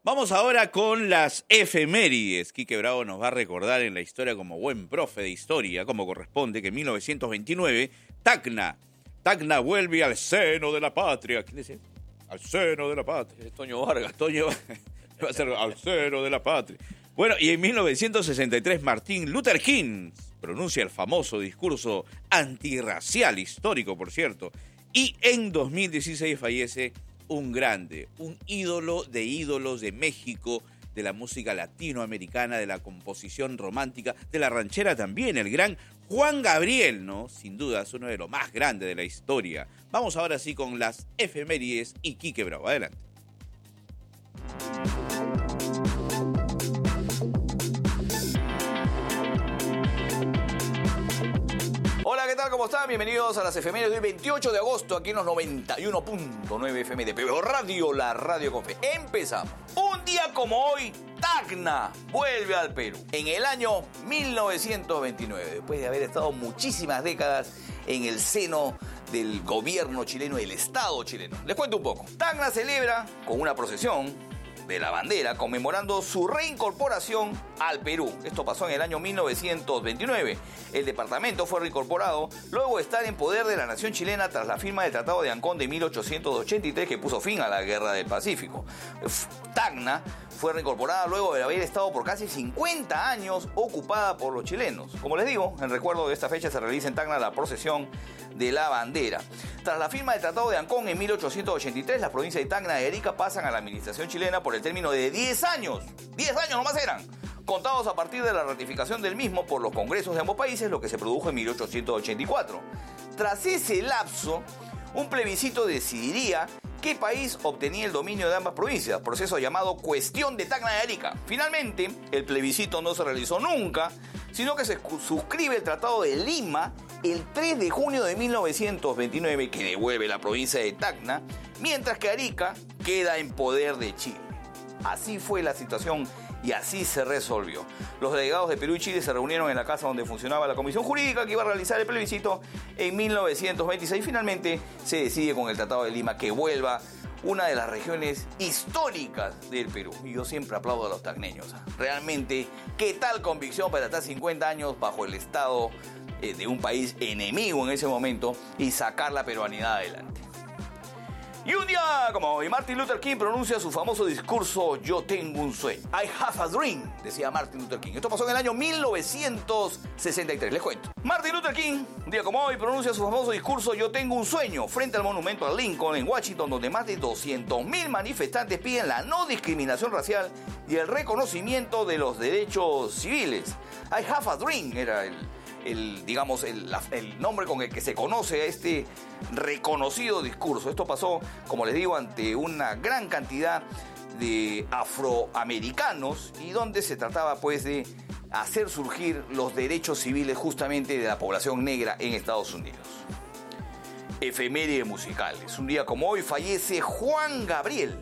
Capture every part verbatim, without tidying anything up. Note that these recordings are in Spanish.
Vamos ahora con las efemérides. Quique Bravo nos va a recordar en la historia como buen profe de historia, como corresponde, que en mil novecientos veintinueve, Tacna, Tacna vuelve al seno de la patria. ¿Quién dice? Al seno de la patria. Es Toño Vargas. Toño va a ser al seno de la patria. Bueno, y en mil novecientos sesenta y tres, Martin Luther King pronuncia el famoso discurso antirracial, histórico, por cierto. Y en dos mil dieciséis fallece un grande, un ídolo de ídolos de México, de la música latinoamericana, de la composición romántica, de la ranchera también, el gran Juan Gabriel, ¿no? Sin duda es uno de los más grandes de la historia. Vamos ahora sí con las efemérides y Quique Bravo. Adelante. Hola, ¿qué tal? ¿Cómo están? Bienvenidos a las efemérides de hoy, veintiocho de agosto, aquí en los noventa y uno punto nueve F M de P B O Radio, la radio con fe. Empezamos. Un día como hoy, Tacna vuelve al Perú. En el año mil novecientos veintinueve, después de haber estado muchísimas décadas en el seno del gobierno chileno, del Estado chileno. Les cuento un poco. Tacna celebra con una procesión de la bandera, conmemorando su reincorporación al Perú. Esto pasó en el año mil novecientos veintinueve. El departamento fue reincorporado luego de estar en poder de la nación chilena tras la firma del Tratado de Ancón de mil ochocientos ochenta y tres, que puso fin a la Guerra del Pacífico. Tacna fue reincorporada luego de haber estado por casi cincuenta años ocupada por los chilenos. Como les digo, en recuerdo de esta fecha se realiza en Tacna la procesión de la bandera. Tras la firma del Tratado de Ancón en mil ochocientos ochenta y tres, las provincias de Tacna y Arica pasan a la administración chilena por el término de diez años. diez años nomás eran, contados a partir de la ratificación del mismo por los congresos de ambos países, lo que se produjo en mil ochocientos ochenta y cuatro. Tras ese lapso, un plebiscito decidiría qué país obtenía el dominio de ambas provincias, proceso llamado Cuestión de Tacna y Arica. Finalmente, el plebiscito no se realizó nunca, sino que se suscribe el Tratado de Lima el tres de junio de mil novecientos veintinueve, que devuelve la provincia de Tacna, mientras que Arica queda en poder de Chile. Así fue la situación y así se resolvió. Los delegados de Perú y Chile se reunieron en la casa donde funcionaba la comisión jurídica que iba a realizar el plebiscito en mil novecientos veintiséis. Finalmente se decide con el Tratado de Lima que vuelva una de las regiones históricas del Perú. Y yo siempre aplaudo a los tacneños. Realmente, ¿qué tal convicción para estar cincuenta años bajo el Estado eh, de un país enemigo en ese momento y sacar la peruanidad adelante? Y un día como hoy, Martin Luther King pronuncia su famoso discurso Yo tengo un sueño. I have a dream, decía Martin Luther King. Esto pasó en el año mil novecientos sesenta y tres, les cuento. Martin Luther King, un día como hoy, pronuncia su famoso discurso Yo tengo un sueño frente al monumento a Lincoln en Washington, donde más de doscientos mil manifestantes piden la no discriminación racial y el reconocimiento de los derechos civiles. I have a dream era el... El, digamos, el, el nombre con el que se conoce a este reconocido discurso. Esto pasó, como les digo, ante una gran cantidad de afroamericanos y donde se trataba pues de hacer surgir los derechos civiles justamente de la población negra en Estados Unidos. Efemérides musicales. Un día como hoy fallece Juan Gabriel,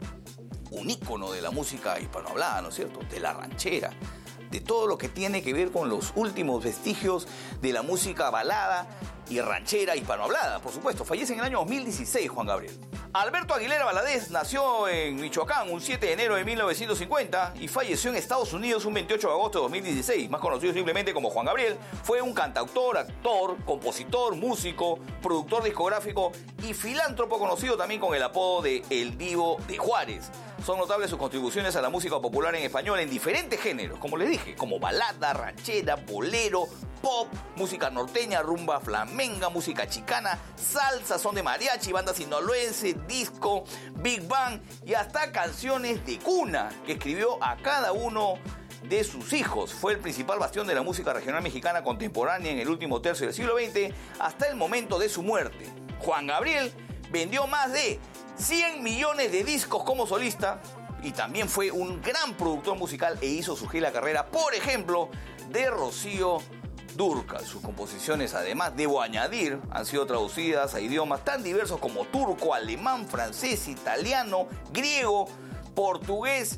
un ícono de la música hispanohablada, ¿no es cierto?, de la ranchera, de todo lo que tiene que ver con los últimos vestigios de la música balada y ranchera hispanohablada, por supuesto. Fallece en el año dos mil dieciséis Juan Gabriel. Alberto Aguilera Valadez nació en Michoacán un siete de enero de mil novecientos cincuenta y falleció en Estados Unidos un veintiocho de agosto de dos mil dieciséis, más conocido simplemente como Juan Gabriel. Fue un cantautor, actor, compositor, músico, productor discográfico y filántropo, conocido también con el apodo de El Divo de Juárez. Son notables sus contribuciones a la música popular en español en diferentes géneros, como les dije, como balada, ranchera, bolero, pop, música norteña, rumba flamenca, música chicana, salsa, son de mariachi, banda sinaloense, disco, big band y hasta canciones de cuna que escribió a cada uno de sus hijos. Fue el principal bastión de la música regional mexicana contemporánea en el último tercio del siglo veinte hasta el momento de su muerte. Juan Gabriel vendió más de cien millones de discos como solista y también fue un gran productor musical e hizo surgir la carrera, por ejemplo, de Rocío Dúrcal. Sus composiciones, además, debo añadir, han sido traducidas a idiomas tan diversos como turco, alemán, francés, italiano, griego, portugués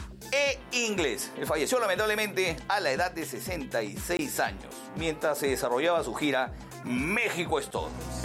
e inglés. Él falleció lamentablemente a la edad de sesenta y seis años, mientras se desarrollaba su gira México es todo.